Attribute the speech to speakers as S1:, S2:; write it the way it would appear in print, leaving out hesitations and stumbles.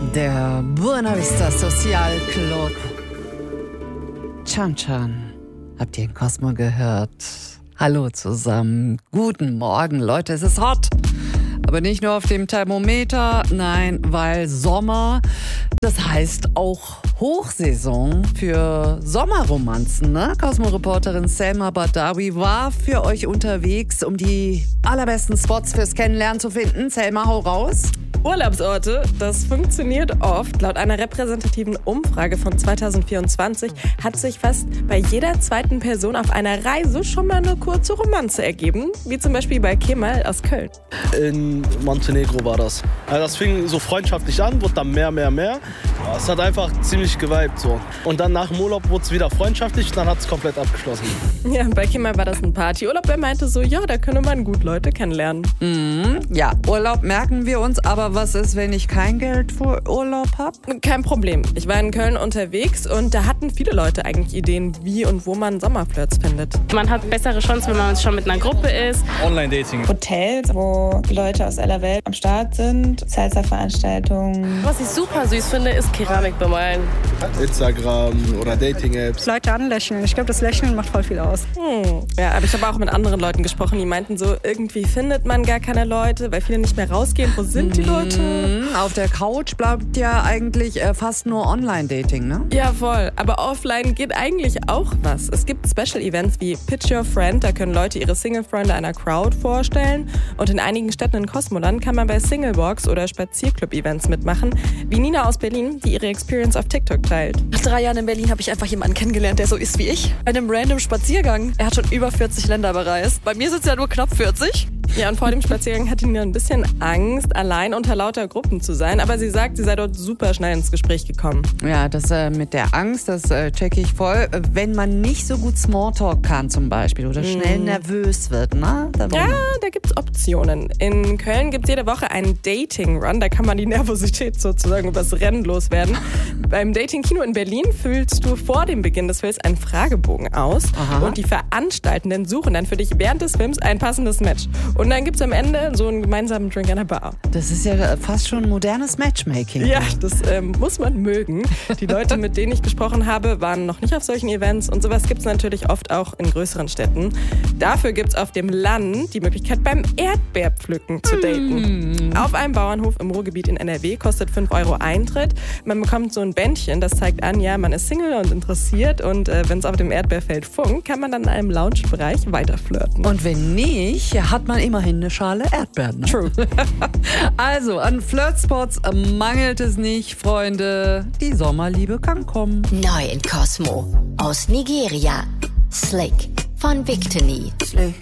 S1: Der Buena Vista Social Club. Chan Chan. Habt ihr in Cosmo gehört? Hallo zusammen. Guten Morgen, Leute. Es ist hot. Aber nicht nur auf dem Thermometer, nein, weil Sommer, das heißt auch Hochsaison für Sommerromanzen, ne? Cosmo-Reporterin Selma Badawi war für euch unterwegs, um die allerbesten Spots fürs Kennenlernen zu finden. Selma, hau raus.
S2: Urlaubsorte, das funktioniert oft. Laut einer repräsentativen Umfrage von 2024 hat sich fast bei jeder zweiten Person auf einer Reise schon mal eine kurze Romanze ergeben, wie zum Beispiel bei Kemal aus Köln.
S3: In Montenegro war das. Also das fing so freundschaftlich an, wurde dann mehr. Es hat einfach ziemlich geweibt so. Und dann nach dem Urlaub wurde es wieder freundschaftlich und dann hat es komplett abgeschlossen.
S2: Ja, bei Kemal war das ein Partyurlaub. Er meinte so, ja, da könnte man gut Leute kennenlernen.
S1: Ja, Urlaub merken wir uns, aber was ist, wenn ich kein Geld für Urlaub habe?
S2: Kein Problem. Ich war in Köln unterwegs und da hatten viele Leute eigentlich Ideen, wie und wo man Sommerflirts findet.
S4: Man hat bessere Chancen, wenn man schon mit einer Gruppe ist.
S5: Online-Dating.
S6: Hotels, wo Leute aus aller Welt am Start sind. Salsa-Veranstaltungen.
S4: Was ich super süß finde, ist Keramik bemalen.
S3: Instagram oder Dating-Apps.
S7: Leute anlächeln. Ich glaube, das Lächeln macht voll viel aus.
S2: Ja, aber ich habe auch mit anderen Leuten gesprochen, die meinten so, irgendwie findet man gar keine Leute, weil viele nicht mehr rausgehen. Wo sind die Leute?
S1: Auf der Couch bleibt ja eigentlich fast nur Online-Dating, ne?
S2: Ja, voll. Aber offline geht eigentlich auch was. Es gibt Special-Events wie Pitch Your Friend. Da können Leute ihre Single-Freunde einer Crowd vorstellen. Und in einigen Städten in Cosmoland kann man bei Single-Walks oder Spazierclub-Events mitmachen. Wie Nina aus Berlin, die ihre Experience auf TikTok teilt.
S8: Nach 3 Jahren in Berlin habe ich einfach jemanden kennengelernt, der so ist wie ich. Bei einem random Spaziergang. Er hat schon über 40 Länder bereist. Bei mir sind es ja nur knapp 40.
S2: Ja, und vor dem Spaziergang hatte Nina ein bisschen Angst, allein unter lauter Gruppen zu sein. Aber sie sagt, sie sei dort super schnell ins Gespräch gekommen.
S1: Ja, das mit der Angst, das checke ich voll. Wenn man nicht so gut Smalltalk kann zum Beispiel oder schnell nervös wird, ne?
S2: Ja, da gibt's Optionen. In Köln gibt's jede Woche einen Dating-Run. Da kann man die Nervosität sozusagen übers Rennen loswerden. Beim Dating-Kino in Berlin füllst du vor dem Beginn des Films einen Fragebogen aus.
S1: Aha.
S2: Und die Veranstaltenden suchen dann für dich während des Films ein passendes Match. Und dann gibt's am Ende so einen gemeinsamen Drink an der Bar.
S1: Das ist ja fast schon modernes Matchmaking.
S2: Ja, das muss man mögen. Die Leute, mit denen ich gesprochen habe, waren noch nicht auf solchen Events. Und sowas gibt's natürlich oft auch in größeren Städten. Dafür gibt's auf dem Land die Möglichkeit, beim Erdbeerpflücken zu daten. Auf einem Bauernhof im Ruhrgebiet in NRW kostet 5 € Eintritt. Man bekommt so ein Bändchen, das zeigt an, ja, man ist Single und interessiert. Und wenn es auf dem Erdbeerfeld funkt, kann man dann in einem Lounge-Bereich weiterflirten.
S1: Und wenn nicht, hat man immerhin eine Schale Erdbeeren. Ne?
S2: True.
S1: Also, an Flirtspots mangelt es nicht, Freunde. Die Sommerliebe kann kommen.
S9: Neu in Cosmo. Aus Nigeria. Slick von Victony.